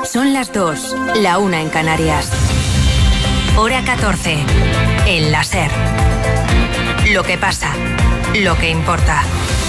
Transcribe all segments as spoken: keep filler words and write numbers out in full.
Son las dos, la una en Canarias. Hora catorce, en la SER. Lo que pasa, lo que importa.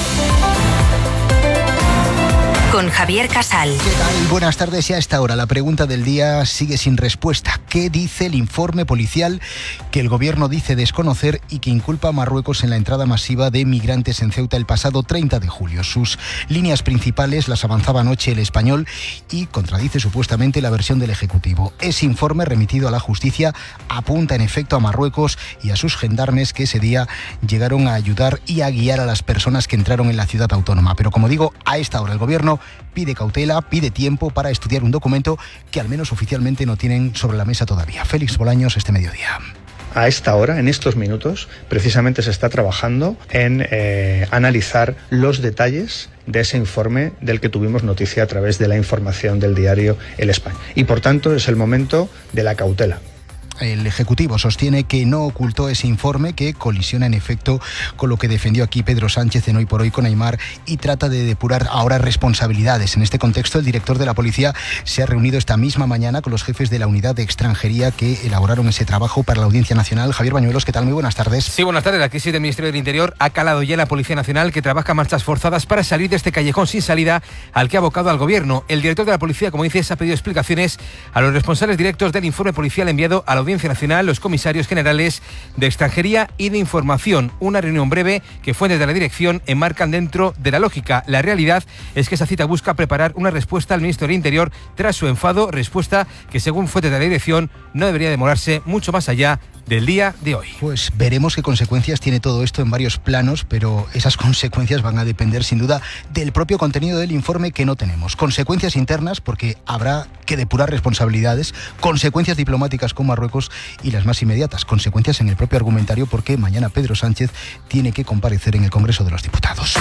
Con Javier Casal. ¿Qué tal? Buenas tardes. Y a esta hora la pregunta del día sigue sin respuesta. ¿Qué dice el informe policial que el gobierno dice desconocer y que inculpa a Marruecos en la entrada masiva de migrantes en Ceuta el pasado treinta de julio? Sus líneas principales las avanzaba anoche El Español y contradice supuestamente la versión del Ejecutivo. Ese informe, remitido a la justicia, apunta en efecto a Marruecos y a sus gendarmes que ese día llegaron a ayudar y a guiar a las personas que entraron en la ciudad autónoma. Pero como digo, a esta hora el gobierno pide cautela, pide tiempo para estudiar un documento que al menos oficialmente no tienen sobre la mesa todavía. Félix Bolaños, este mediodía. A esta hora, en estos minutos, precisamente se está trabajando en eh, analizar los detalles de ese informe del que tuvimos noticia a través de la información del diario El Español. Y por tanto es el momento de la cautela. El Ejecutivo sostiene que no ocultó ese informe, que colisiona en efecto con lo que defendió aquí Pedro Sánchez en Hoy por Hoy con Aimar, y trata de depurar ahora responsabilidades. En este contexto, el director de la Policía se ha reunido esta misma mañana con los jefes de la unidad de extranjería que elaboraron ese trabajo para la Audiencia Nacional. Javier Bañuelos, ¿qué tal? Muy buenas tardes. Sí, buenas tardes. La crisis del Ministerio del Interior ha calado ya en la Policía Nacional, que trabaja marchas forzadas para salir de este callejón sin salida al que ha abocado al Gobierno. El director de la Policía, como dices, ha pedido explicaciones a los responsables directos del informe policial enviado a la Audiencia Nacional, los comisarios generales de Extranjería y de Información. Una reunión breve que fuentes de la dirección enmarcan dentro de la lógica. La realidad es que esa cita busca preparar una respuesta al ministro del Interior tras su enfado, respuesta que según fuentes de la dirección no debería demorarse mucho más allá del día de hoy. Pues veremos qué consecuencias tiene todo esto en varios planos, pero esas consecuencias van a depender sin duda del propio contenido del informe, que no tenemos. Consecuencias internas, porque habrá que depurar responsabilidades, consecuencias diplomáticas con Marruecos y las más inmediatas, consecuencias en el propio argumentario, porque mañana Pedro Sánchez tiene que comparecer en el Congreso de los Diputados.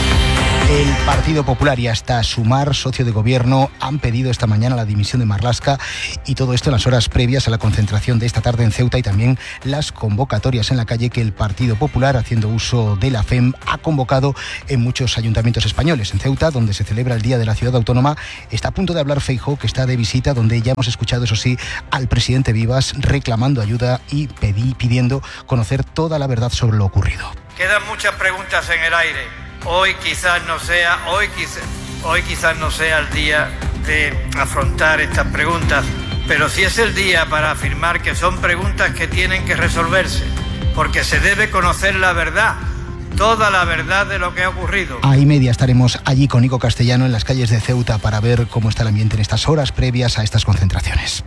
El Partido Popular y hasta Sumar, socio de gobierno, han pedido esta mañana la dimisión de Marlaska, y todo esto en las horas previas a la concentración de esta tarde en Ceuta y también las convocatorias en la calle que el Partido Popular, haciendo uso de la F E M, ha convocado en muchos ayuntamientos españoles. En Ceuta, donde se celebra el Día de la Ciudad Autónoma, está a punto de hablar Feijóo, que está de visita, donde ya hemos escuchado, eso sí, al presidente Vivas reclamando ayuda y pedí, pidiendo conocer toda la verdad sobre lo ocurrido. Quedan muchas preguntas en el aire. Hoy quizás no sea, hoy quizás, hoy quizás no sea el día de afrontar estas preguntas, pero sí es el día para afirmar que son preguntas que tienen que resolverse, porque se debe conocer la verdad, toda la verdad de lo que ha ocurrido. A y media estaremos allí con Nico Castellano en las calles de Ceuta para ver cómo está el ambiente en estas horas previas a estas concentraciones.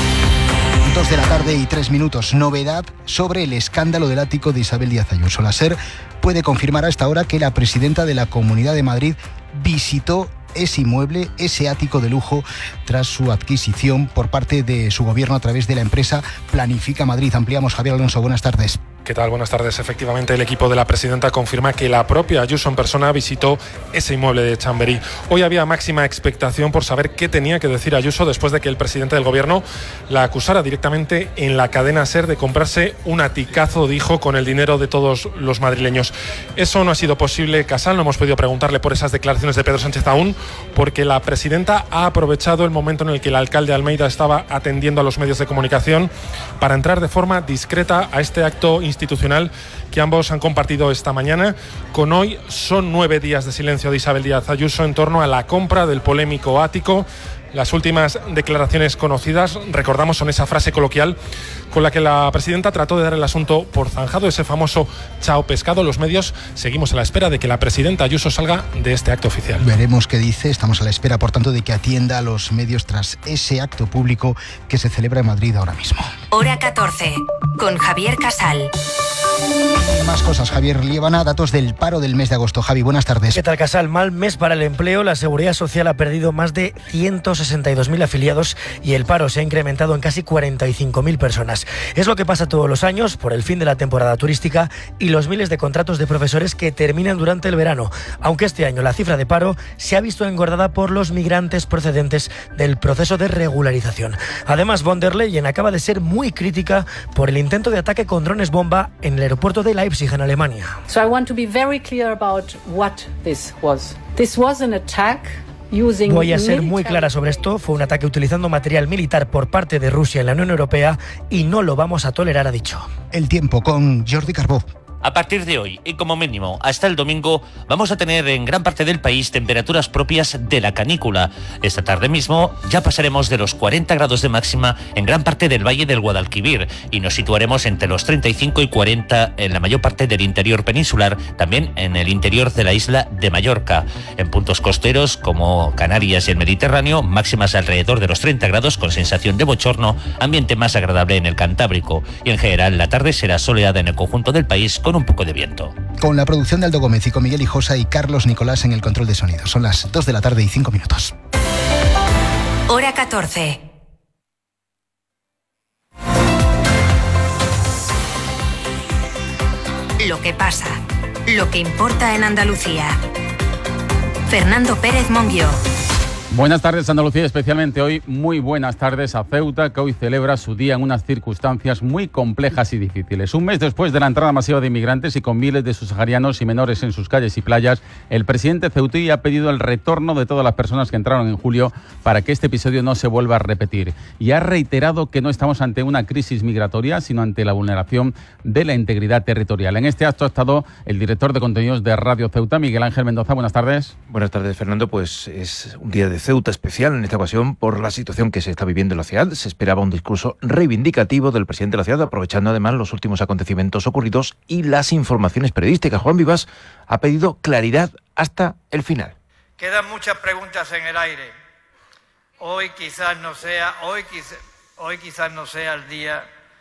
Dos de la tarde y tres minutos. Novedad sobre el escándalo del ático de Isabel Díaz Ayuso. La SER puede confirmar a esta hora que la presidenta de la Comunidad de Madrid visitó ese inmueble, ese ático de lujo, tras su adquisición por parte de su gobierno a través de la empresa Planifica Madrid. Ampliamos. Javier Alonso, buenas tardes. ¿Qué tal? Buenas tardes. Efectivamente, el equipo de la presidenta confirma que la propia Ayuso en persona visitó ese inmueble de Chamberí. Hoy había máxima expectación por saber qué tenía que decir Ayuso después de que el presidente del gobierno la acusara directamente en la cadena SER de comprarse un aticazo, dijo, con el dinero de todos los madrileños. Eso no ha sido posible, Casal. No hemos podido preguntarle por esas declaraciones de Pedro Sánchez aún, porque la presidenta ha aprovechado el momento en el que el alcalde Almeida estaba atendiendo a los medios de comunicación para entrar de forma discreta a este acto institucional que ambos han compartido esta mañana. Con hoy son nueve días de silencio de Isabel Díaz Ayuso en torno a la compra del polémico ático. Las últimas declaraciones conocidas, recordamos, son esa frase coloquial con la que la presidenta trató de dar el asunto por zanjado, ese famoso chao pescado. Los medios seguimos a la espera de que la presidenta Ayuso salga de este acto oficial. Veremos qué dice. Estamos a la espera, por tanto, de que atienda a los medios tras ese acto público que se celebra en Madrid ahora mismo. Hora catorce, con Javier Casal. Más cosas, Javier Liébana, datos del paro del mes de agosto. Javi, buenas tardes. ¿Qué tal, Casal? Mal mes para el empleo. La Seguridad Social ha perdido más de ciento sesenta y dos mil afiliados y el paro se ha incrementado en casi cuarenta y cinco mil personas. Es lo que pasa todos los años por el fin de la temporada turística y los miles de contratos de profesores que terminan durante el verano, aunque este año la cifra de paro se ha visto engordada por los migrantes procedentes del proceso de regularización. Además, von der Leyen acaba de ser muy crítica por el intento de ataque con drones bomba en el aeropuerto de Leipzig, en Alemania. So I want to be very clear about what this was. This was an attack Voy a ser muy clara sobre esto. Fue un ataque utilizando material militar por parte de Rusia en la Unión Europea y no lo vamos a tolerar, ha dicho. El tiempo con Jordi Carbó. A partir de hoy, y como mínimo hasta el domingo, vamos a tener en gran parte del país temperaturas propias de la canícula. Esta tarde mismo ya pasaremos de los cuarenta grados de máxima en gran parte del Valle del Guadalquivir y nos situaremos entre los treinta y cinco y cuarenta en la mayor parte del interior peninsular, también en el interior de la isla de Mallorca. En puntos costeros como Canarias y el Mediterráneo, máximas alrededor de los treinta grados con sensación de bochorno, ambiente más agradable en el Cantábrico. Y en general la tarde será soleada en el conjunto del país con un poco de viento. Con la producción de Aldo Gómez y con Miguel Hijosa y Carlos Nicolás en el control de sonido. Son las dos de la tarde y cinco minutos. Hora catorce. Lo que pasa, lo que importa en Andalucía. Fernando Pérez Monguió. Buenas tardes, Andalucía, especialmente hoy muy buenas tardes a Ceuta, que hoy celebra su día en unas circunstancias muy complejas y difíciles. Un mes después de la entrada masiva de inmigrantes y con miles de subsaharianos y menores en sus calles y playas, el presidente ceutí ha pedido el retorno de todas las personas que entraron en julio para que este episodio no se vuelva a repetir. Y ha reiterado que no estamos ante una crisis migratoria, sino ante la vulneración de la integridad territorial. En este acto ha estado el director de contenidos de Radio Ceuta, Miguel Ángel Mendoza. Buenas tardes. Buenas tardes, Fernando. Pues es un día de Ceuta especial en esta ocasión por la situación que se está viviendo en la ciudad. Se esperaba un discurso reivindicativo del presidente de la ciudad, aprovechando además los últimos acontecimientos ocurridos y las informaciones periodísticas. Juan Vivas ha pedido claridad hasta el final. Quedan muchas preguntas en el aire. Hoy quizás no sea, hoy quizás, hoy quizás no sea el día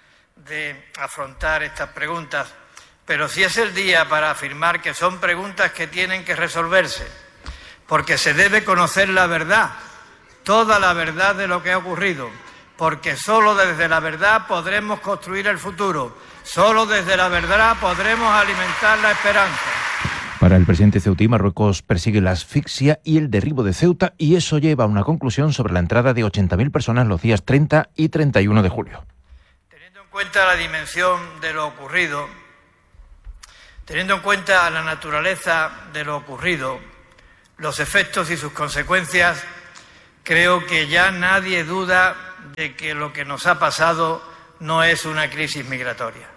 de afrontar estas preguntas, pero sí es el día para afirmar que son preguntas que tienen que resolverse. Porque se debe conocer la verdad, toda la verdad de lo que ha ocurrido, porque solo desde la verdad podremos construir el futuro, solo desde la verdad podremos alimentar la esperanza. Para el presidente ceutí, Marruecos persigue la asfixia y el derribo de Ceuta, y eso lleva a una conclusión sobre la entrada de ochenta mil personas los días treinta y treinta y uno de julio. Teniendo en cuenta la dimensión de lo ocurrido, teniendo en cuenta la naturaleza de lo ocurrido, los efectos y sus consecuencias, creo que ya nadie duda de que lo que nos ha pasado no es una crisis migratoria.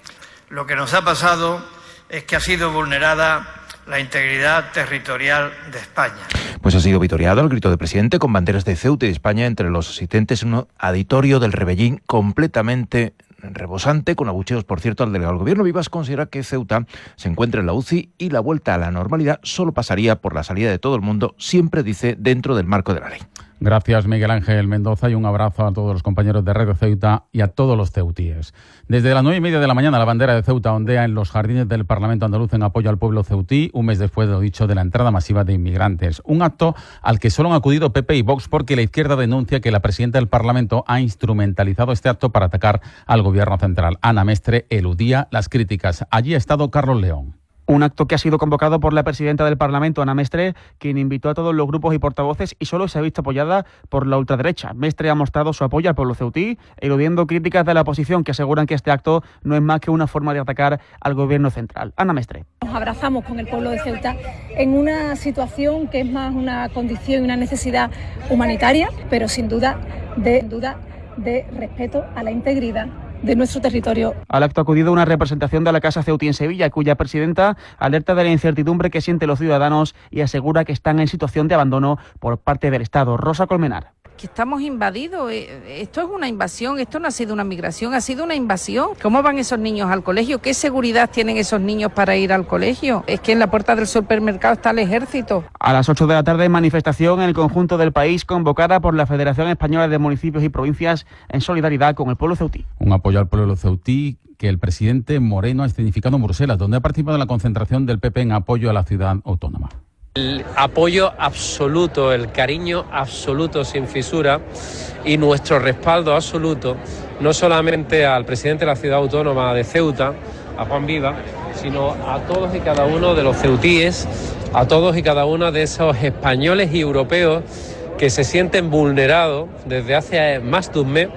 Lo que nos ha pasado es que ha sido vulnerada la integridad territorial de España. Pues ha sido vitoreado el grito del presidente con banderas de Ceuta y de España entre los asistentes en un auditorio del Rebellín completamente rebosante, con abucheos, por cierto, al delegado del gobierno. Vivas considera que Ceuta se encuentra en la U C I y la vuelta a la normalidad solo pasaría por la salida de todo el mundo, siempre dice, dentro del marco de la ley. Gracias, Miguel Ángel Mendoza, y un abrazo a todos los compañeros de Radio Ceuta y a todos los ceutíes. Desde las nueve y media de la mañana, la bandera de Ceuta ondea en los jardines del Parlamento andaluz en apoyo al pueblo ceutí, un mes después de lo dicho de la entrada masiva de inmigrantes. Un acto al que solo han acudido P P y Vox porque la izquierda denuncia que la presidenta del Parlamento ha instrumentalizado este acto para atacar al gobierno central. Ana Mestre eludía las críticas. Allí ha estado Carlos León. Un acto que ha sido convocado por la presidenta del Parlamento, Ana Mestre, quien invitó a todos los grupos y portavoces y solo se ha visto apoyada por la ultraderecha. Mestre ha mostrado su apoyo al pueblo ceutí, eludiendo críticas de la oposición que aseguran que este acto no es más que una forma de atacar al gobierno central. Ana Mestre. Nos abrazamos con el pueblo de Ceuta en una situación que es más una condición y una necesidad humanitaria, pero sin duda de, duda de respeto a la integridad de nuestro territorio. Al acto ha acudido una representación de la Casa Ceutí en Sevilla, cuya presidenta alerta de la incertidumbre que sienten los ciudadanos y asegura que están en situación de abandono por parte del Estado. Rosa Colmenar. Que estamos invadidos, esto es una invasión, esto no ha sido una migración, ha sido una invasión. ¿Cómo van esos niños al colegio? ¿Qué seguridad tienen esos niños para ir al colegio? Es que en la puerta del supermercado está el ejército. A las ocho de la tarde, manifestación en el conjunto del país convocada por la Federación Española de Municipios y Provincias en solidaridad con el pueblo ceutí. Un apoyo al pueblo ceutí que el presidente Moreno ha escenificado en Bruselas, donde ha participado en la concentración del P P en apoyo a la ciudad autónoma. El apoyo absoluto, el cariño absoluto sin fisura y nuestro respaldo absoluto, no solamente al presidente de la ciudad autónoma de Ceuta, a Juan Vivas, sino a todos y cada uno de los ceutíes, a todos y cada uno de esos españoles y europeos que se sienten vulnerados desde hace más de un mes.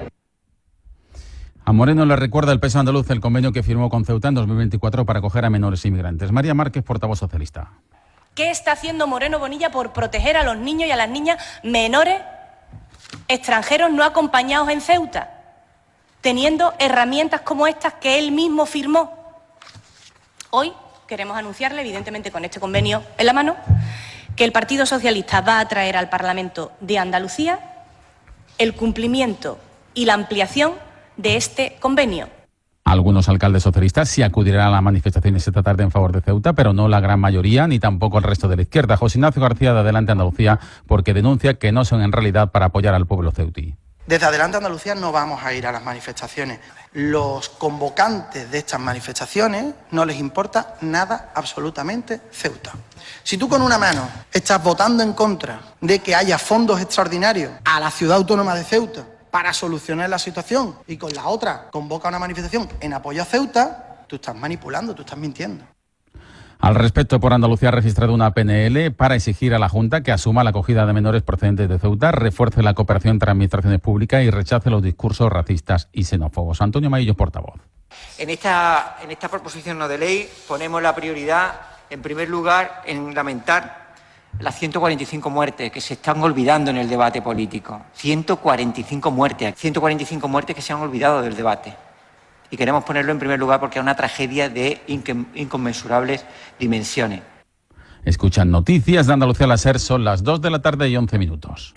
A Moreno le recuerda el P S O E andaluz el convenio que firmó con Ceuta en dos mil veinticuatro para acoger a menores inmigrantes. María Márquez, portavoz socialista. ¿Qué está haciendo Moreno Bonilla por proteger a los niños y a las niñas menores extranjeros no acompañados en Ceuta, teniendo herramientas como estas que él mismo firmó? Hoy queremos anunciarle, evidentemente con este convenio en la mano, que el Partido Socialista va a traer al Parlamento de Andalucía el cumplimiento y la ampliación de este convenio. Algunos alcaldes socialistas sí acudirán a las manifestaciones esta tarde en favor de Ceuta, pero no la gran mayoría, ni tampoco el resto de la izquierda. José Ignacio García de Adelante Andalucía, porque denuncia que no son en realidad para apoyar al pueblo ceutí. Desde Adelante Andalucía no vamos a ir a las manifestaciones. Los convocantes de estas manifestaciones no les importa nada absolutamente Ceuta. Si tú con una mano estás votando en contra de que haya fondos extraordinarios a la ciudad autónoma de Ceuta para solucionar la situación y con la otra convoca una manifestación en apoyo a Ceuta, tú estás manipulando, tú estás mintiendo. Al respecto, por Andalucía ha registrado una P N L para exigir a la Junta que asuma la acogida de menores procedentes de Ceuta, refuerce la cooperación entre administraciones públicas y rechace los discursos racistas y xenófobos. Antonio Maillo, portavoz. En esta, en esta proposición no de ley ponemos la prioridad, en primer lugar, en lamentar las ciento cuarenta y cinco muertes que se están olvidando en el debate político. ciento cuarenta y cinco muertes, ciento cuarenta y cinco muertes que se han olvidado del debate. Y queremos ponerlo en primer lugar porque es una tragedia de inconmensurables dimensiones. Escuchan Noticias de Andalucía la SER, son las dos de la tarde y once minutos.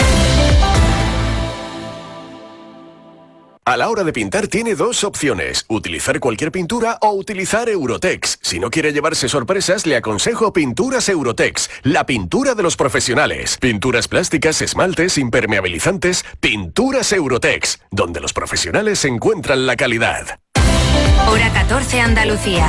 A la hora de pintar tiene dos opciones, utilizar cualquier pintura o utilizar Eurotex. Si no quiere llevarse sorpresas, le aconsejo Pinturas Eurotex, la pintura de los profesionales. Pinturas plásticas, esmaltes, impermeabilizantes, Pinturas Eurotex, donde los profesionales encuentran la calidad. Hora catorce Andalucía.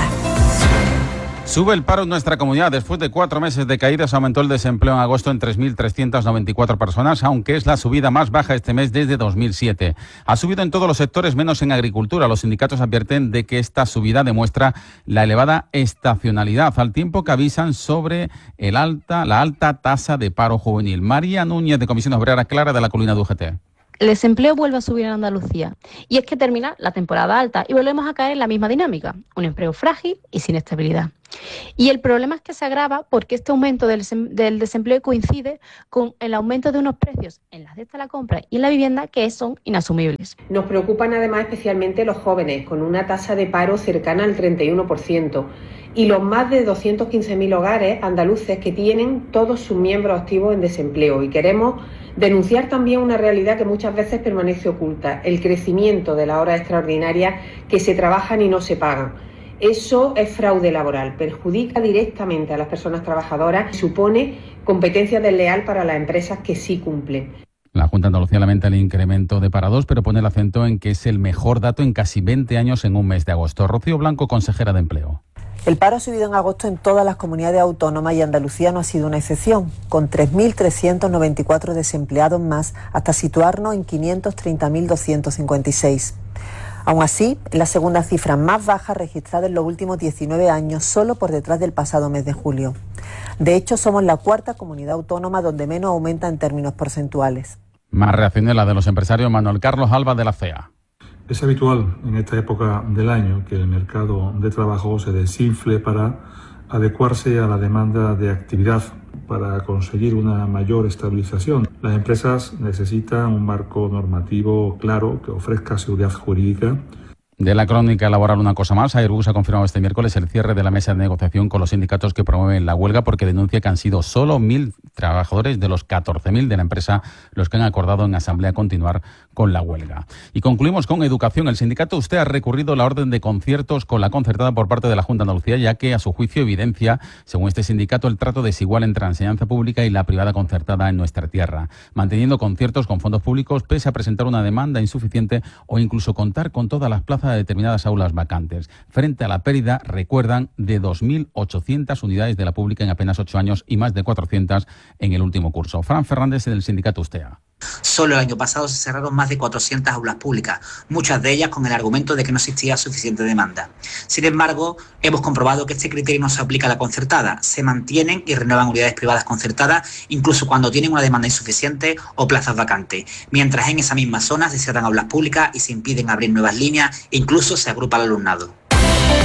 Sube el paro en nuestra comunidad. Después de cuatro meses de caídas, aumentó el desempleo en agosto en tres mil trescientas noventa y cuatro personas, aunque es la subida más baja este mes desde dos mil siete. Ha subido en todos los sectores, menos en agricultura. Los sindicatos advierten de que esta subida demuestra la elevada estacionalidad, al tiempo que avisan sobre el alta, la alta tasa de paro juvenil. María Núñez, de Comisión Obrera Clara, de la Colina de U G T. El desempleo vuelve a subir en Andalucía y es que termina la temporada alta y volvemos a caer en la misma dinámica, un empleo frágil y sin estabilidad. Y el problema es que se agrava porque este aumento del, del desempleo coincide con el aumento de unos precios en las cestas de la compra y en la vivienda que son inasumibles. Nos preocupan además especialmente los jóvenes, con una tasa de paro cercana al treinta y uno por ciento, y los más de doscientos quince mil hogares andaluces que tienen todos sus miembros activos en desempleo. Y queremos denunciar también una realidad que muchas veces permanece oculta, el crecimiento de las horas extraordinarias que se trabajan y no se pagan. Eso es fraude laboral, perjudica directamente a las personas trabajadoras y supone competencia desleal para las empresas que sí cumplen. La Junta de Andalucía lamenta el incremento de parados, pero pone el acento en que es el mejor dato en casi veinte años en un mes de agosto. Rocío Blanco, consejera de Empleo. El paro ha subido en agosto en todas las comunidades autónomas y Andalucía no ha sido una excepción, con tres mil trescientos noventa y cuatro desempleados más, hasta situarnos en quinientos treinta mil doscientos cincuenta y seis. Aún así, es la segunda cifra más baja registrada en los últimos diecinueve años, solo por detrás del pasado mes de julio. De hecho, somos la cuarta comunidad autónoma donde menos aumenta en términos porcentuales. Más reacciones la de los empresarios. Manuel Carlos Alba, de la C E A. Es habitual en esta época del año que el mercado de trabajo se desinfle para adecuarse a la demanda de actividad, para conseguir una mayor estabilización. Las empresas necesitan un marco normativo claro que ofrezca seguridad jurídica. De la crónica laboral, una cosa más. Airbus ha confirmado este miércoles el cierre de la mesa de negociación con los sindicatos que promueven la huelga, porque denuncia que han sido solo mil trabajadores de los catorce mil de la empresa los que han acordado en asamblea continuar con la huelga. Y concluimos con educación. El sindicato Usted ha recurrido la orden de conciertos con la concertada por parte de la Junta de Andalucía, ya que a su juicio evidencia, según este sindicato, el trato desigual entre la enseñanza pública y la privada concertada en nuestra tierra, manteniendo conciertos con fondos públicos pese a presentar una demanda insuficiente o incluso contar con todas las plazas de determinadas aulas vacantes, frente a la pérdida, recuerdan, de dos mil ochocientas unidades de la pública en apenas ocho años y más de cuatrocientas en el último curso. Fran Fernández, del sindicato Ustea. Solo el año pasado se cerraron más de cuatrocientas aulas públicas, muchas de ellas con el argumento de que no existía suficiente demanda. Sin embargo, hemos comprobado que este criterio no se aplica a la concertada. Se mantienen y renuevan unidades privadas concertadas incluso cuando tienen una demanda insuficiente o plazas vacantes, mientras en esa misma zona se cierran aulas públicas y se impiden abrir nuevas líneas e incluso se agrupa el alumnado.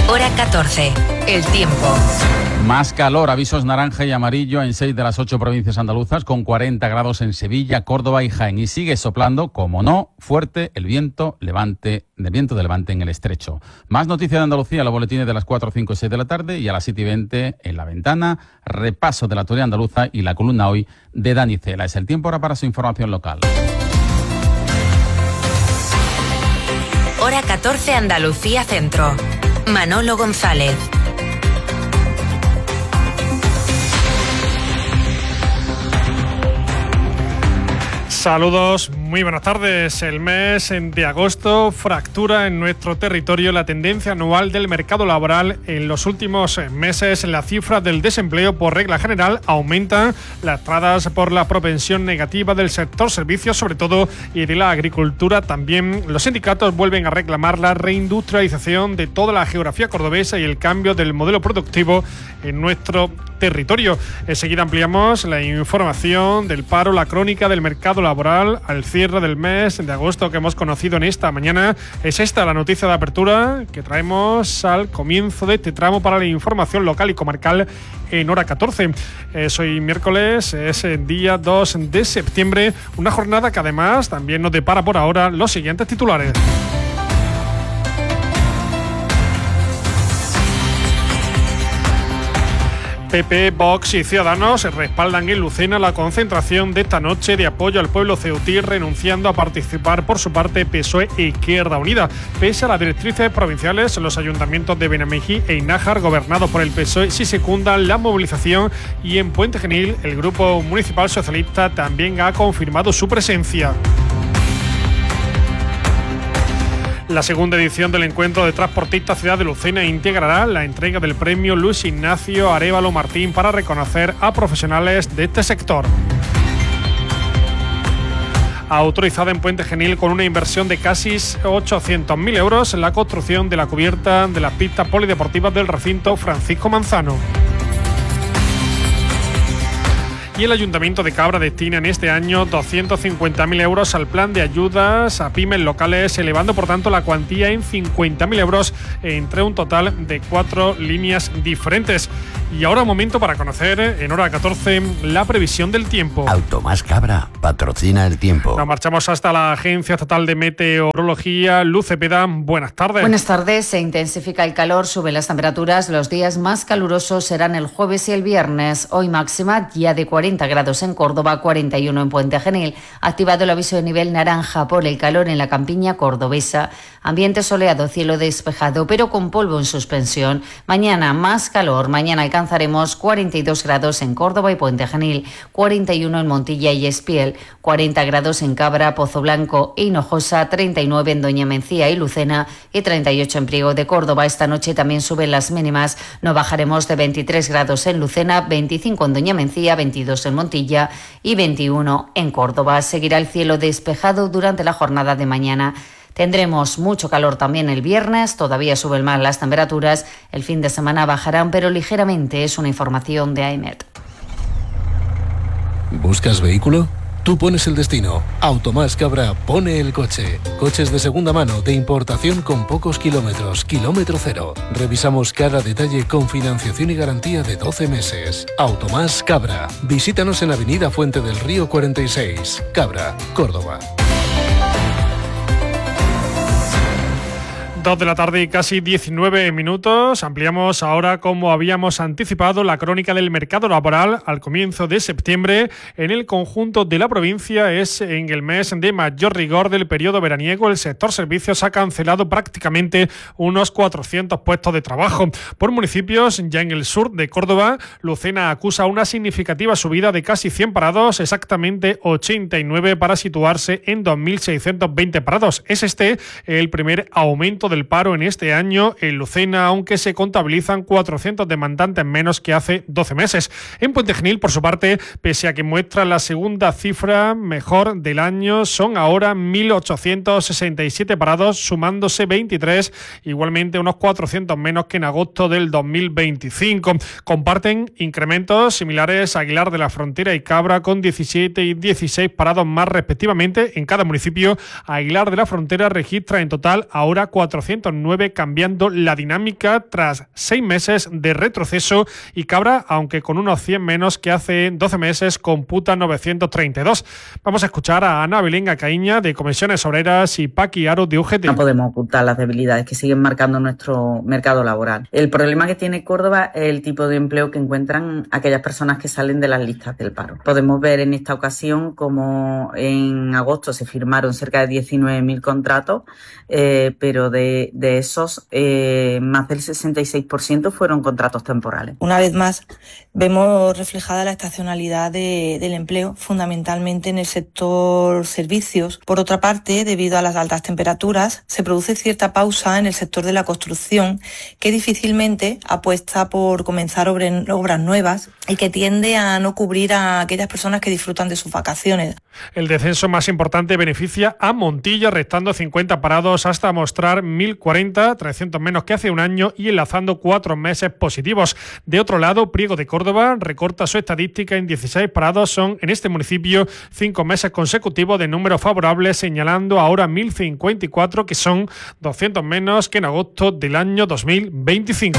Hora catorce. El tiempo. Más calor, avisos naranja y amarillo en seis de las ocho provincias andaluzas, con cuarenta grados en Sevilla, Córdoba y Jaén. Y sigue soplando, como no, fuerte el viento levante, del viento de levante en el estrecho. Más noticias de Andalucía, los boletines de las cuatro, cinco y seis de la tarde, y a las siete y veinte en La Ventana, repaso de la actualidad andaluza y la columna hoy de Dani Cela. Es el tiempo ahora para su información local. Hora catorce, Andalucía Centro. Manolo González. Saludos, muy buenas tardes. El mes de agosto fractura en nuestro territorio la tendencia anual del mercado laboral. En los últimos meses la cifra del desempleo por regla general aumenta, lastradas por la propensión negativa del sector servicios sobre todo y de la agricultura también. Los sindicatos vuelven a reclamar la reindustrialización de toda la geografía cordobesa y el cambio del modelo productivo en nuestro territorio. Enseguida ampliamos la información del paro, la crónica del mercado laboral al cierre del mes de agosto que hemos conocido en esta mañana. Es esta la noticia de apertura que traemos al comienzo de este tramo para la información local y comarcal en Hora catorce. Es hoy miércoles, es el día dos de septiembre, una jornada que además también nos depara por ahora los siguientes titulares. P P, Vox y Ciudadanos respaldan en Lucena la concentración de esta noche de apoyo al pueblo ceutí, renunciando a participar por su parte P S O E e Izquierda Unida. Pese a las directrices provinciales, los ayuntamientos de Benamejí e Inájar, gobernados por el P S O E, sí secundan la movilización, y en Puente Genil el Grupo Municipal Socialista también ha confirmado su presencia. La segunda edición del encuentro de transportistas Ciudad de Lucena integrará la entrega del premio Luis Ignacio Arévalo Martín para reconocer a profesionales de este sector. Autorizada en Puente Genil con una inversión de casi ochocientos mil euros en la construcción de la cubierta de las pistas polideportivas del recinto Francisco Manzano. Y el Ayuntamiento de Cabra destina en este año doscientos cincuenta mil euros al plan de ayudas a pymes locales, elevando por tanto la cuantía en cincuenta mil euros entre un total de cuatro líneas diferentes. Y ahora momento para conocer en Hora catorce la previsión del tiempo. Automás Cabra patrocina el tiempo. Nos marchamos hasta la Agencia Estatal de Meteorología. Luz Cepeda, buenas tardes. Buenas tardes. Se intensifica el calor, suben las temperaturas. Los días más calurosos serán el jueves y el viernes. Hoy máxima ya de cuarenta grados en Córdoba, cuarenta y uno en Puente Genil. Activado el aviso de nivel naranja por el calor en la campiña cordobesa. Ambiente soleado, cielo despejado, pero con polvo en suspensión. Mañana más calor. Mañana alcanzaremos cuarenta y dos grados en Córdoba y Puente Genil, cuarenta y uno en Montilla y Espiel, cuarenta grados en Cabra, Pozo Blanco e Hinojosa, treinta y nueve en Doña Mencía y Lucena y treinta y ocho en Priego de Córdoba. Esta noche también suben las mínimas. No bajaremos de veintitrés grados en Lucena, veinticinco en Doña Mencía, veintidós en Montilla y veintiuno en Córdoba. Seguirá el cielo despejado durante la jornada de mañana. Tendremos mucho calor también el viernes, todavía suben más las temperaturas, el fin de semana bajarán pero ligeramente, es una información de AEMET. ¿Buscas vehículo? Tú pones el destino. Automás Cabra pone el coche. Coches de segunda mano, de importación con pocos kilómetros, kilómetro cero. Revisamos cada detalle con financiación y garantía de doce meses. Automás Cabra. Visítanos en Avenida Fuente del Río cuarenta y seis, Cabra, Córdoba. Dos de la tarde y casi diecinueve minutos. Ampliamos ahora, como habíamos anticipado, la crónica del mercado laboral al comienzo de septiembre. En el conjunto de la provincia es en el mes de mayor rigor del periodo veraniego. El sector servicios ha cancelado prácticamente unos cuatrocientos puestos de trabajo. Por municipios, ya en el sur de Córdoba, Lucena acusa una significativa subida de casi cien parados, exactamente ochenta y nueve para situarse en dos mil seiscientos veinte parados. Es este el primer aumento del paro en este año en Lucena, aunque se contabilizan cuatrocientos demandantes menos que hace doce meses. En Puente Genil, por su parte, pese a que muestra la segunda cifra mejor del año, son ahora mil ochocientos sesenta y siete parados, sumándose veintitrés, igualmente unos cuatrocientos menos que en agosto del dos mil veinticinco. Comparten incrementos similares Aguilar de la Frontera y Cabra, con diecisiete y dieciséis parados más respectivamente en cada municipio. Aguilar de la Frontera registra en total ahora cuatrocientos cuatrocientos nueve, cambiando la dinámica tras seis meses de retroceso, y Cabra, aunque con unos cien menos que hace doce meses, computa novecientos treinta y dos. Vamos a escuchar a Ana Belén Acaíña de Comisiones Obreras y Paqui Aro de U G T. No podemos ocultar las debilidades que siguen marcando nuestro mercado laboral. El problema que tiene Córdoba es el tipo de empleo que encuentran aquellas personas que salen de las listas del paro. Podemos ver en esta ocasión como en agosto se firmaron cerca de diecinueve mil contratos, eh, pero de, de esos eh, más del sesenta y seis por ciento fueron contratos temporales. Una vez más, vemos reflejada la estacionalidad de, del empleo, fundamentalmente en el sector servicios. Por otra parte, debido a las altas temperaturas, se produce cierta pausa en el sector de la construcción, que difícilmente apuesta por comenzar obras nuevas y que tiende a no cubrir a aquellas personas que disfrutan de sus vacaciones. El descenso más importante beneficia a Montilla, restando cincuenta parados hasta mostrar mil cuarenta, trescientos menos que hace un año y enlazando cuatro meses positivos. De otro lado, Priego de Córdoba recorta su estadística en dieciséis parados. Son en este municipio cinco meses consecutivos de números favorables, señalando ahora mil cincuenta y cuatro, que son doscientos menos que en agosto del año dos mil veinticinco.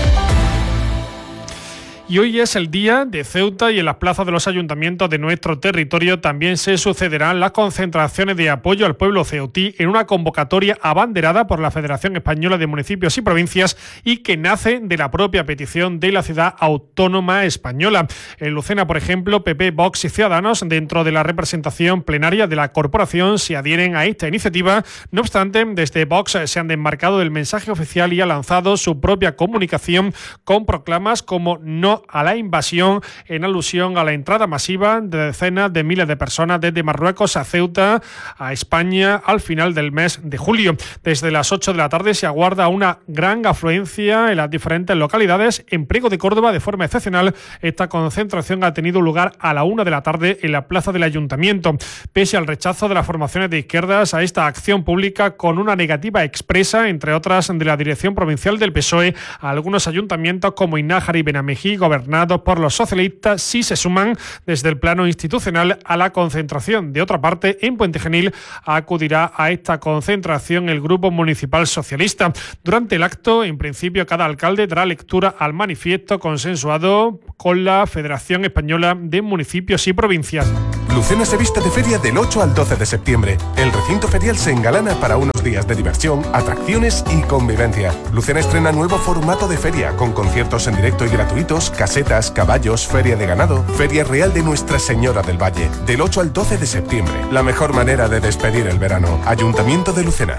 Y hoy es el día de Ceuta, y en las plazas de los ayuntamientos de nuestro territorio también se sucederán las concentraciones de apoyo al pueblo ceutí en una convocatoria abanderada por la Federación Española de Municipios y Provincias y que nace de la propia petición de la ciudad autónoma española. En Lucena, por ejemplo, P P, Vox y Ciudadanos, dentro de la representación plenaria de la corporación, se adhieren a esta iniciativa. No obstante, desde Vox se han desmarcado del mensaje oficial y ha lanzado su propia comunicación con proclamas como "no a la invasión", en alusión a la entrada masiva de decenas de miles de personas desde Marruecos a Ceuta, a España, al final del mes de julio. Desde las ocho de la tarde se aguarda una gran afluencia en las diferentes localidades. En Priego de Córdoba, de forma excepcional, esta concentración ha tenido lugar a la una de la tarde en la plaza del Ayuntamiento. Pese al rechazo de las formaciones de izquierdas a esta acción pública, con una negativa expresa, entre otras, de la dirección provincial del P S O E, a algunos ayuntamientos como Inájar y Benamejí, gobernados por los socialistas, sí se suman desde el plano institucional a la concentración. De otra parte, en Puente Genil acudirá a esta concentración el Grupo Municipal Socialista. Durante el acto, en principio, cada alcalde dará lectura al manifiesto consensuado con la Federación Española de Municipios y Provincias. Lucena se viste de feria del ocho al doce de septiembre. El recinto ferial se engalana para unos días de diversión, atracciones y convivencia. Lucena estrena nuevo formato de feria, con conciertos en directo y gratuitos, casetas, caballos, feria de ganado, feria real de Nuestra Señora del Valle. Del ocho al doce de septiembre. La mejor manera de despedir el verano. Ayuntamiento de Lucena.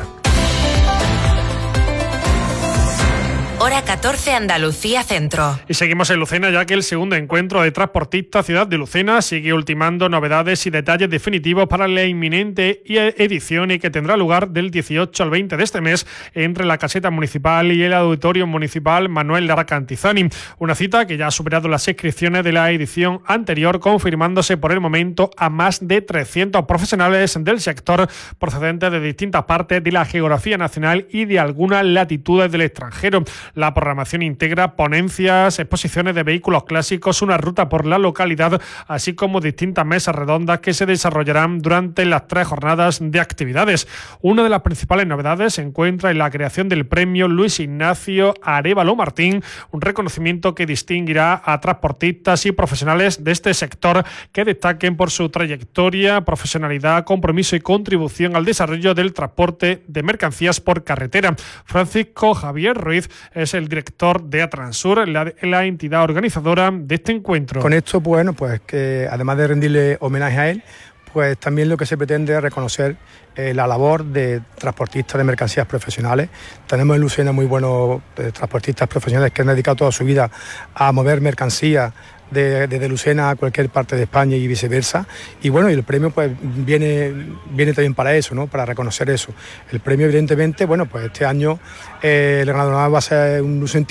Hora catorce, Andalucía Centro. Y seguimos en Lucena, ya que el segundo encuentro de transportistas Ciudad de Lucena sigue ultimando novedades y detalles definitivos para la inminente edición, y que tendrá lugar del dieciocho al veinte de este mes entre la caseta municipal y el auditorio municipal Manuel Lara Cantizani. Una cita que ya ha superado las inscripciones de la edición anterior, confirmándose por el momento a más de trescientos profesionales del sector procedentes de distintas partes de la geografía nacional y de algunas latitudes del extranjero. La programación integra ponencias, exposiciones de vehículos clásicos, una ruta por la localidad, así como distintas mesas redondas que se desarrollarán durante las tres jornadas de actividades. Una de las principales novedades se encuentra en la creación del premio Luis Ignacio Arévalo Martín, un reconocimiento que distinguirá a transportistas y profesionales de este sector que destaquen por su trayectoria, profesionalidad, compromiso y contribución al desarrollo del transporte de mercancías por carretera. Francisco Javier Ruiz es el director de Atransur, la, la entidad organizadora de este encuentro. Con esto, bueno, pues que además de rendirle homenaje a él, pues también lo que se pretende es reconocer eh, la labor de transportistas de mercancías profesionales. Tenemos en Lucena muy buenos eh, transportistas profesionales que han dedicado toda su vida a mover mercancías desde de, de Lucena a cualquier parte de España y viceversa. Y bueno, y el premio pues viene, viene también para eso, ¿no? Para reconocer eso. El premio, evidentemente, bueno, pues este año eh, el ganador va a ser un lucentino,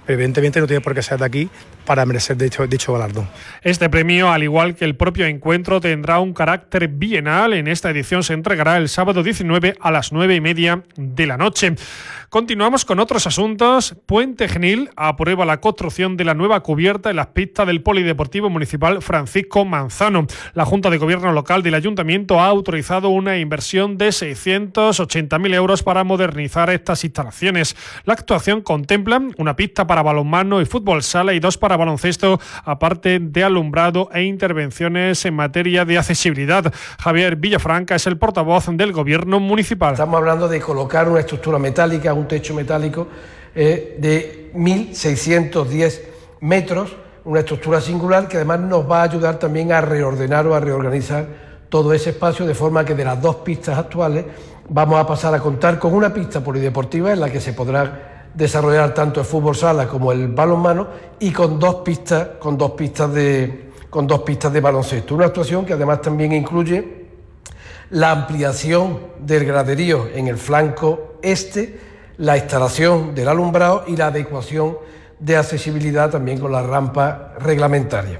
pero evidentemente no tiene por qué ser de aquí para merecer dicho, dicho galardón. Este premio, al igual que el propio encuentro, tendrá un carácter bienal. En esta edición se entregará el sábado diecinueve a las nueve y media de la noche. Continuamos con otros asuntos. Puente Genil aprueba la construcción de la nueva cubierta en las pistas del Polideportivo Municipal Francisco Manzano. La Junta de Gobierno Local del Ayuntamiento ha autorizado una inversión de seiscientos ochenta mil euros para modernizar estas instalaciones. La actuación contempla una pista para balonmano y fútbol sala y dos para baloncesto, aparte de alumbrado e intervenciones en materia de accesibilidad. Javier Villafranca es el portavoz del Gobierno municipal. Estamos hablando de colocar una estructura metálica, un techo metálico eh, de mil seiscientos diez metros, una estructura singular que además nos va a ayudar también a reordenar o a reorganizar todo ese espacio, de forma que de las dos pistas actuales vamos a pasar a contar con una pista polideportiva en la que se podrá desarrollar tanto el fútbol sala como el balonmano, y con dos pistas, con dos pistas de, con dos pistas de baloncesto. Una actuación que además también incluye la ampliación del graderío en el flanco este, la instalación del alumbrado y la adecuación de accesibilidad también con la rampa reglamentaria.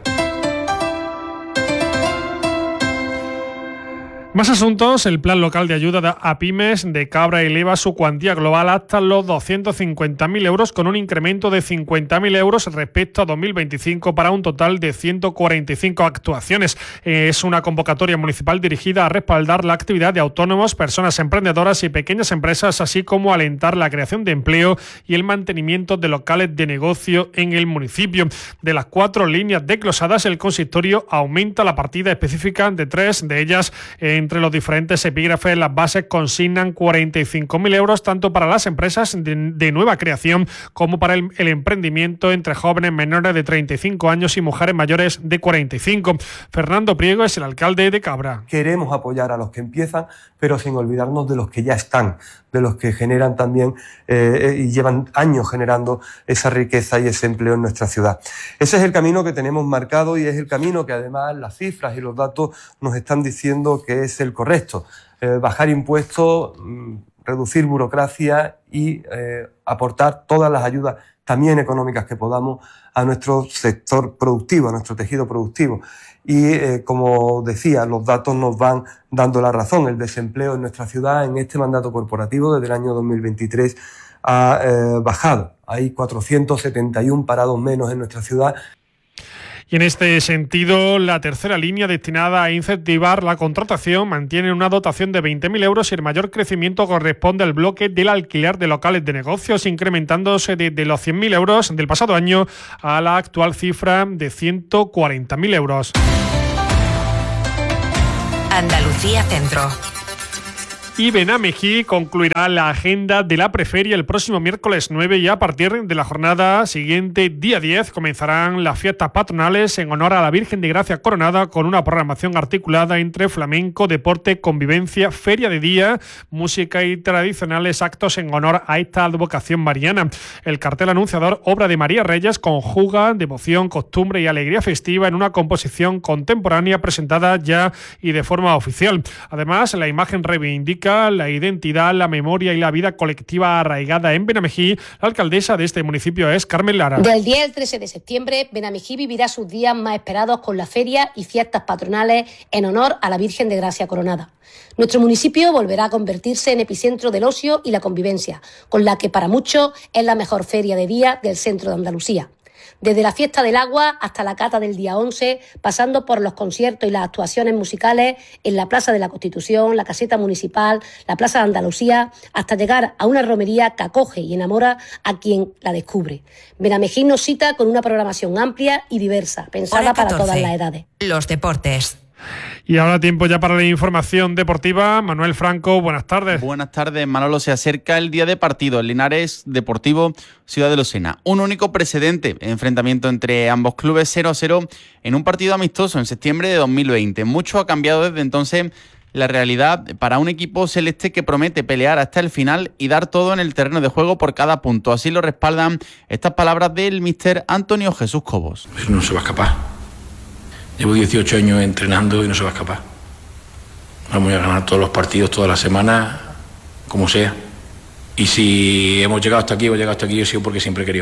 Más asuntos. El Plan Local de Ayuda a Pymes de Cabra eleva su cuantía global hasta los doscientos cincuenta mil euros, con un incremento de cincuenta mil euros respecto a dos mil veinticinco, para un total de ciento cuarenta y cinco actuaciones. Es una convocatoria municipal dirigida a respaldar la actividad de autónomos, personas emprendedoras y pequeñas empresas, así como alentar la creación de empleo y el mantenimiento de locales de negocio en el municipio. De las cuatro líneas desglosadas, el consistorio aumenta la partida específica de tres de ellas. En Entre los diferentes epígrafes, las bases consignan cuarenta y cinco mil euros tanto para las empresas de, de nueva creación como para el, el emprendimiento entre jóvenes menores de treinta y cinco años y mujeres mayores de cuarenta y cinco. Fernando Priego es el alcalde de Cabra. Queremos apoyar a los que empiezan, pero sin olvidarnos de los que ya están, de los que generan también eh, y llevan años generando esa riqueza y ese empleo en nuestra ciudad. Ese es el camino que tenemos marcado y es el camino que además las cifras y los datos nos están diciendo que es el correcto. Eh, bajar impuestos, reducir burocracia y eh, aportar todas las ayudas también económicas que podamos a nuestro sector productivo, a nuestro tejido productivo. Y eh, como decía, los datos nos van dando la razón. El desempleo en nuestra ciudad en este mandato corporativo desde el año dos mil veintitrés ha eh, bajado. Hay cuatrocientos setenta y uno parados menos en nuestra ciudad. Y en este sentido, la tercera línea destinada a incentivar la contratación mantiene una dotación de veinte mil euros y el mayor crecimiento corresponde al bloque del alquiler de locales de negocios, incrementándose desde los cien mil euros del pasado año a la actual cifra de ciento cuarenta mil euros. Andalucía Centro. Y Benamejí concluirá la agenda de la preferia el próximo miércoles nueve y a partir de la jornada siguiente, día diez, comenzarán las fiestas patronales en honor a la Virgen de Gracia Coronada, con una programación articulada entre flamenco, deporte, convivencia, feria de día, música y tradicionales actos en honor a esta advocación mariana. El cartel anunciador, obra de María Reyes, conjuga devoción, costumbre y alegría festiva en una composición contemporánea presentada ya y de forma oficial. Además, la imagen reivindica la identidad, la memoria y la vida colectiva arraigada en Benamejí. La alcaldesa de este municipio es Carmen Lara. Del diez al trece de septiembre, Benamejí vivirá sus días más esperados con la feria y fiestas patronales en honor a la Virgen de Gracia Coronada. Nuestro municipio volverá a convertirse en epicentro del ocio y la convivencia, con la que para muchos es la mejor feria de día del centro de Andalucía. Desde la fiesta del agua hasta la cata del día once, pasando por los conciertos y las actuaciones musicales en la Plaza de la Constitución, la Caseta Municipal, la Plaza de Andalucía, hasta llegar a una romería que acoge y enamora a quien la descubre. Benamejí nos cita con una programación amplia y diversa, pensada para todas las edades. Los deportes. Y ahora tiempo ya para la información deportiva. Manuel Franco, buenas tardes. Buenas tardes, Manolo. Se acerca el día de partido. El Linares Deportivo Ciudad de Lucena. Un único precedente, enfrentamiento entre ambos clubes, cero a cero en un partido amistoso en septiembre de dos mil veinte. Mucho ha cambiado desde entonces la realidad para un equipo celeste que promete pelear hasta el final y dar todo en el terreno de juego por cada punto. Así lo respaldan estas palabras del míster Antonio Jesús Cobos. No se va a escapar. Llevo dieciocho años entrenando y no se va a escapar. Vamos a ganar todos los partidos, todas las semanas, como sea. Y si hemos llegado hasta aquí, hemos llegado hasta aquí, yo sigo porque siempre he querido más.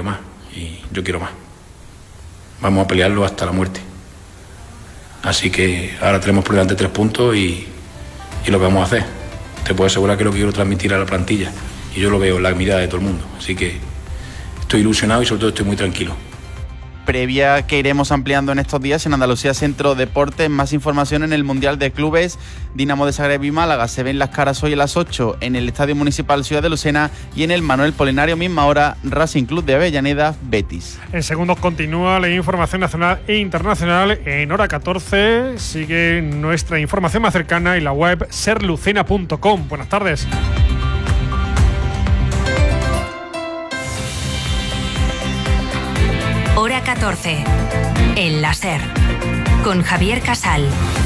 y yo quiero más. Vamos a pelearlo hasta la muerte. Así que ahora tenemos por delante tres puntos y, y lo que vamos a hacer. Te puedo asegurar que es lo que quiero transmitir a la plantilla y yo lo veo en la mirada de todo el mundo. Así que estoy ilusionado y sobre todo estoy muy tranquilo. Previa que iremos ampliando en estos días en Andalucía Centro Deportes. Más información en el Mundial de Clubes. Dinamo de Zagreb y Málaga se ven las caras hoy a las ocho en el Estadio Municipal Ciudad de Lucena y en el Manuel Polinario, misma hora, Racing Club de Avellaneda, Betis. En segundos continúa la información nacional e internacional. En hora catorce sigue nuestra información más cercana y la web ser lucena punto com. Buenas tardes. Hora catorce, en la SER, con Javier Casal.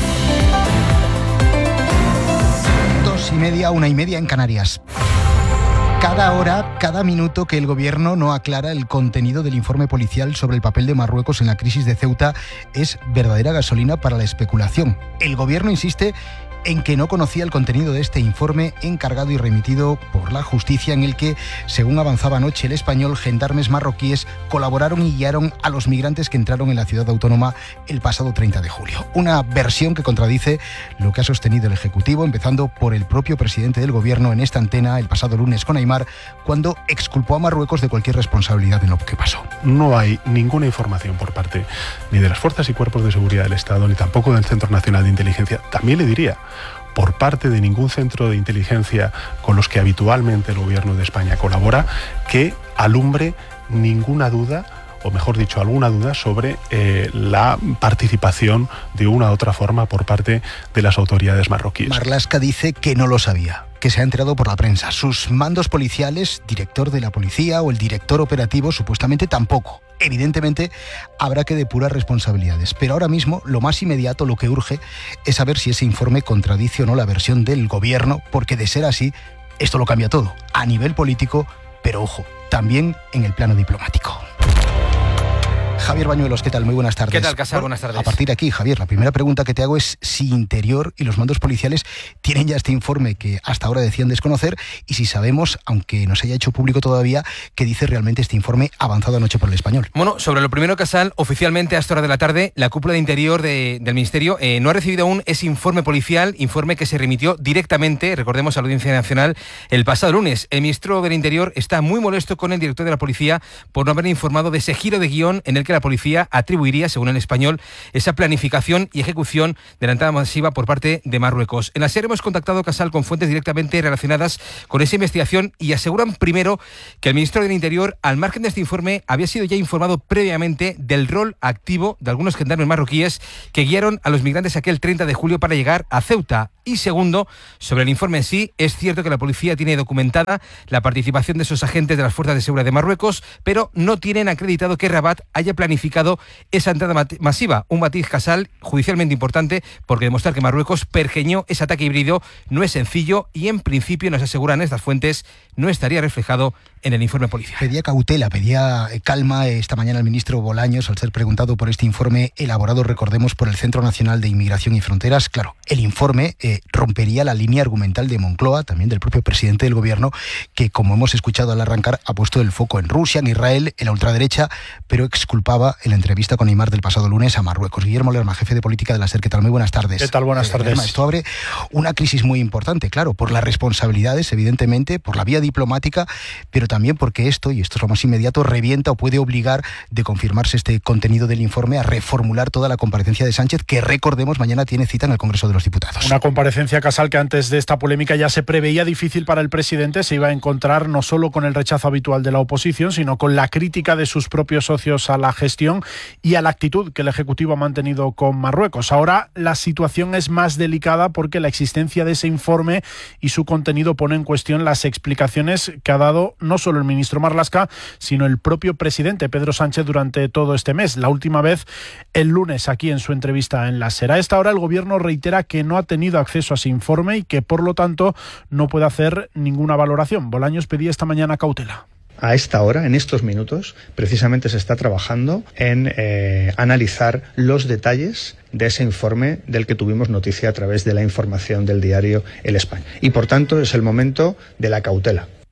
Dos y media, una y media en Canarias. Cada hora, cada minuto que el Gobierno no aclara el contenido del informe policial sobre el papel de Marruecos en la crisis de Ceuta es verdadera gasolina para la especulación. El Gobierno insiste en que no conocía el contenido de este informe encargado y remitido por la justicia, en el que, según avanzaba anoche El Español, gendarmes marroquíes colaboraron y guiaron a los migrantes que entraron en la ciudad autónoma el pasado treinta de julio. Una versión que contradice lo que ha sostenido el Ejecutivo, empezando por el propio presidente del Gobierno en esta antena el pasado lunes con Aimar, cuando exculpó a Marruecos de cualquier responsabilidad en lo que pasó. No hay ninguna información por parte ni de las fuerzas y cuerpos de seguridad del Estado, ni tampoco del Centro Nacional de Inteligencia. También le diría, por parte de ningún centro de inteligencia con los que habitualmente el Gobierno de España colabora, que alumbre ninguna duda, o mejor dicho, alguna duda sobre eh, la participación de una u otra forma por parte de las autoridades marroquíes. Marlaska dice que no lo sabía, que se ha enterado por la prensa. Sus mandos policiales, director de la policía o el director operativo, supuestamente tampoco. Evidentemente habrá que depurar responsabilidades, pero ahora mismo lo más inmediato, lo que urge, es saber si ese informe contradice o no la versión del Gobierno, porque de ser así, esto lo cambia todo, a nivel político, pero ojo, también en el plano diplomático. Javier Bañuelos, ¿qué tal? Muy buenas tardes. ¿Qué tal, Casal? Buenas tardes. A partir de aquí, Javier, la primera pregunta que te hago es si Interior y los mandos policiales tienen ya este informe que hasta ahora decían desconocer, y si sabemos, aunque no se haya hecho público todavía, qué dice realmente este informe avanzado anoche por El Español. Bueno, sobre lo primero, Casal, oficialmente a esta hora de la tarde, la cúpula de Interior de, del Ministerio eh, no ha recibido aún ese informe policial, informe que se remitió directamente, recordemos, a la Audiencia Nacional el pasado lunes. El ministro del Interior está muy molesto con el director de la Policía por no haber informado de ese giro de guión en el que la policía atribuiría, según El Español, esa planificación y ejecución de la entrada masiva por parte de Marruecos. En la SER hemos contactado, Casal, con fuentes directamente relacionadas con esa investigación y aseguran primero que el ministro del Interior, al margen de este informe, había sido ya informado previamente del rol activo de algunos gendarmes marroquíes que guiaron a los migrantes aquel treinta de julio para llegar a Ceuta. Y segundo, sobre el informe en sí, es cierto que la policía tiene documentada la participación de esos agentes de las fuerzas de seguridad de Marruecos, pero no tienen acreditado que Rabat haya planificado esa entrada masiva. Un matiz, Casal, judicialmente importante, porque demostrar que Marruecos pergeñó ese ataque híbrido no es sencillo y, en principio, nos aseguran estas fuentes, no estaría reflejado en el informe policial. Pedía cautela, pedía calma esta mañana el ministro Bolaños al ser preguntado por este informe elaborado, recordemos, por el Centro Nacional de Inmigración y Fronteras. Claro, el informe eh, rompería la línea argumental de Moncloa, también del propio presidente del Gobierno, que, como hemos escuchado al arrancar, ha puesto el foco en Rusia, en Israel, en la ultraderecha, pero exculpaba en la entrevista con Aimar del pasado lunes a Marruecos. Guillermo Lerma, jefe de política de la SER, ¿qué tal? Muy buenas tardes. ¿Qué tal? Buenas tardes. Lerma, esto abre una crisis muy importante, claro, por las responsabilidades, evidentemente, por la vía diplomática, pero también porque esto, y esto es lo más inmediato, revienta o puede obligar, de confirmarse este contenido del informe, a reformular toda la comparecencia de Sánchez, que, recordemos, mañana tiene cita en el Congreso de los Diputados. Una comparecencia, Casal, que antes de esta polémica ya se preveía difícil para el presidente. Se iba a encontrar no solo con el rechazo habitual de la oposición, sino con la crítica de sus propios socios a la gestión y a la actitud que el Ejecutivo ha mantenido con Marruecos. Ahora la situación es más delicada porque la existencia de ese informe y su contenido pone en cuestión las explicaciones que ha dado no solo el ministro Marlaska, sino el propio presidente Pedro Sánchez durante todo este mes. La última vez el lunes, aquí en su entrevista en la SER. A esta hora el Gobierno reitera que no ha tenido acceso a ese informe y que, por lo tanto, no puede hacer ninguna valoración. Bolaños pedía esta mañana cautela. A esta hora, en estos minutos, precisamente se está trabajando en eh, analizar los detalles de ese informe del que tuvimos noticia a través de la información del diario El Español. Y, por tanto, es el momento de la cautela.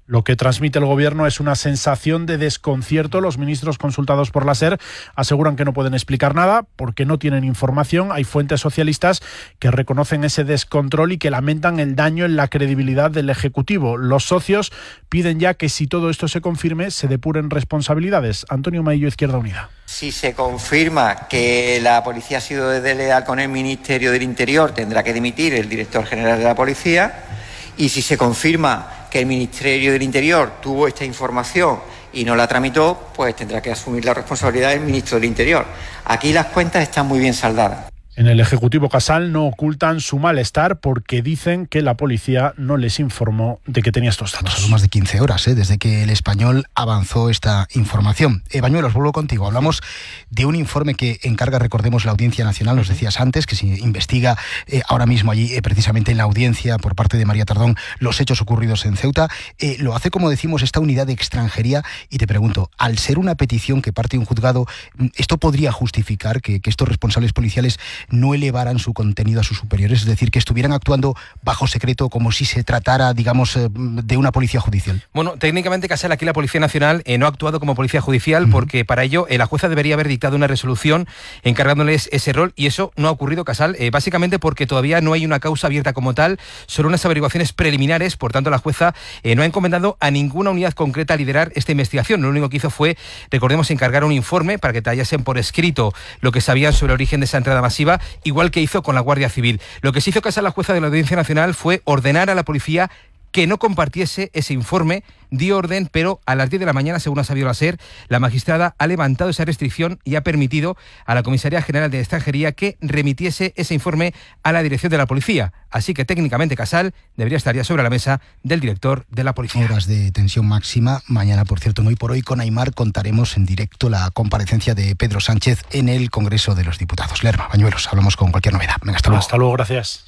Lo que transmite el Gobierno es una sensación de desconcierto. Los ministros consultados por la SER aseguran que no pueden explicar nada porque no tienen información. Hay fuentes socialistas que reconocen ese descontrol y que lamentan el daño en la credibilidad del Ejecutivo. Los socios piden ya que, si todo esto se confirme, se depuren responsabilidades. Antonio Maillo, Izquierda Unida. Si se confirma que la policía ha sido desleal con el Ministerio del Interior, tendrá que dimitir el director general de la policía. Y si se confirma que el Ministerio del Interior tuvo esta información y no la tramitó, pues tendrá que asumir la responsabilidad del ministro del Interior. Aquí las cuentas están muy bien saldadas. En el Ejecutivo Casal no ocultan su malestar porque dicen que la policía no les informó de que tenía estos datos. Son más de quince horas ¿eh? desde que El Español avanzó esta información. Eh, Bañuelos, vuelvo contigo. Hablamos de un informe que encarga, recordemos, la Audiencia Nacional, nos decías antes, que se investiga eh, ahora mismo allí, eh, precisamente en la audiencia, por parte de María Tardón, los hechos ocurridos en Ceuta. Eh, lo hace, como decimos, esta unidad de extranjería. Y te pregunto, al ser una petición que parte de un juzgado, ¿esto podría justificar que, que estos responsables policiales no elevaran su contenido a sus superiores, es decir, que estuvieran actuando bajo secreto como si se tratara, digamos, de una policía judicial? Bueno, técnicamente, Casal, aquí la Policía Nacional eh, no ha actuado como policía judicial, uh-huh. porque para ello eh, la jueza debería haber dictado una resolución encargándoles ese rol, y eso no ha ocurrido, Casal, eh, básicamente porque todavía no hay una causa abierta como tal, solo unas averiguaciones preliminares. Por tanto, la jueza eh, no ha encomendado a ninguna unidad concreta a liderar esta investigación. Lo único que hizo fue, recordemos, encargar un informe para que detallasen por escrito lo que sabían sobre el origen de esa entrada masiva, igual que hizo con la Guardia Civil. Lo que se hizo, Casal, la jueza de la Audiencia Nacional fue ordenar a la policía que no compartiese ese informe. Dio orden, pero a las diez de la mañana, según ha sabido la SER, la magistrada ha levantado esa restricción y ha permitido a la Comisaría General de Extranjería que remitiese ese informe a la dirección de la policía. Así que técnicamente, Casal, debería estar ya sobre la mesa del director de la policía. Horas de tensión máxima. Mañana, por cierto, en Hoy por Hoy con Aimar contaremos en directo la comparecencia de Pedro Sánchez en el Congreso de los Diputados. Lerma, Bañuelos, hablamos con cualquier novedad. Venga, hasta luego. Hasta luego, gracias.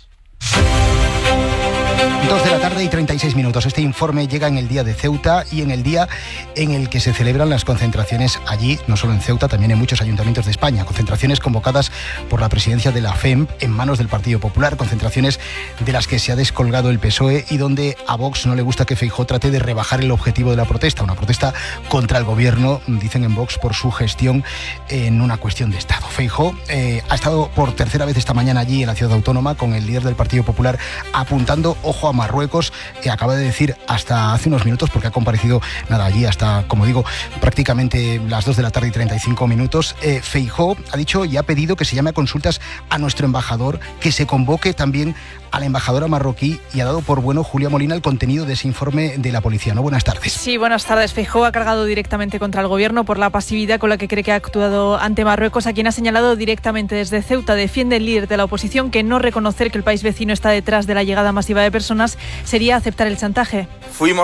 Dos de la tarde y treinta y seis minutos. Este informe llega en el día de Ceuta y en el día en el que se celebran las concentraciones allí, no solo en Ceuta, también en muchos ayuntamientos de España. Concentraciones convocadas por la presidencia de la F E M en manos del Partido Popular. Concentraciones de las que se ha descolgado el P S O E y donde a Vox no le gusta que Feijóo trate de rebajar el objetivo de la protesta. Una protesta contra el gobierno, dicen en Vox, por su gestión en una cuestión de Estado. Feijóo eh, ha estado por tercera vez esta mañana allí en la Ciudad Autónoma con el líder del Partido Popular apuntando, ojo, a Marruecos, que acaba de decir hasta hace unos minutos, porque ha comparecido nada allí hasta, como digo, prácticamente las dos de la tarde y treinta y cinco minutos. Eh, Feijóo ha dicho y ha pedido que se llame a consultas a nuestro embajador, que se convoque también a la embajadora marroquí, y ha dado por bueno, Julia Molina, el contenido de ese informe de la policía. ¿No? Buenas tardes. Sí, buenas tardes. Feijóo ha cargado directamente contra el gobierno por la pasividad con la que cree que ha actuado ante Marruecos, a quien ha señalado directamente desde Ceuta. Defiende el líder de la oposición que no reconocer que el país vecino está detrás de la llegada masiva de personas sería aceptar el chantaje. Fuimos